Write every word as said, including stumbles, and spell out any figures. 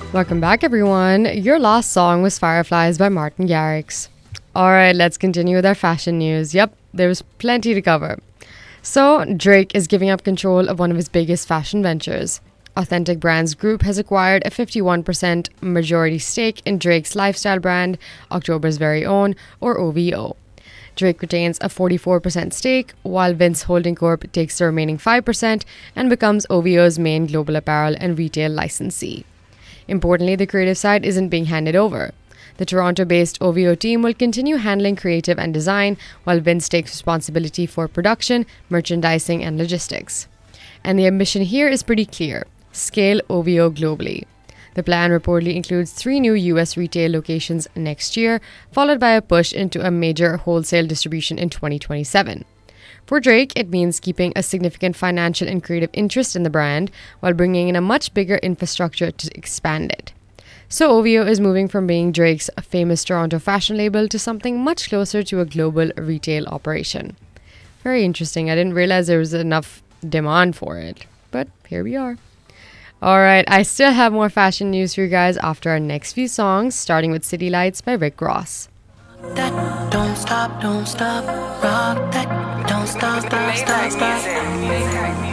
Welcome back, everyone. Your last song was Fireflies by Martin Garrix. Alright, let's continue with our fashion news. Yep, there was plenty to cover. So, Drake is giving up control of one of his biggest fashion ventures. Authentic Brands Group has acquired a fifty-one percent majority stake in Drake's lifestyle brand, October's Very Own, or O V O. Drake retains a forty-four percent stake, while Vince Holding Corp takes the remaining five percent and becomes O V O's main global apparel and retail licensee. Importantly, the creative side isn't being handed over. The Toronto-based O V O team will continue handling creative and design, while Vince takes responsibility for production, merchandising, and logistics. And the ambition here is pretty clear: scale O V O globally. The plan reportedly includes three new U S retail locations next year, followed by a push into a major wholesale distribution in twenty twenty-seven. For Drake, it means keeping a significant financial and creative interest in the brand while bringing in a much bigger infrastructure to expand it. So O V O is moving from being Drake's famous Toronto fashion label to something much closer to a global retail operation. Very interesting. I didn't realize there was enough demand for it, but here we are. Alright, I still have more fashion news for you guys after our next few songs, starting with City Lights by Rick Ross. That don't stop, don't stop, rock that, don't stop, stop, stop, stop.